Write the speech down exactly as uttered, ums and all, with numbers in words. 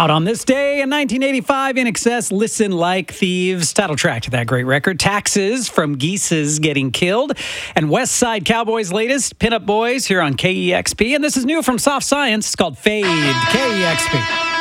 Out on this day in nineteen eighty-five, I N X S, Listen Like Thieves. Title track to that great record. Taxes from Geese's Getting Killed. And West Side Cowboys' latest, Pinup Boys, here on K E X P. And this is new from Soft Science. It's called Fade, K E X P.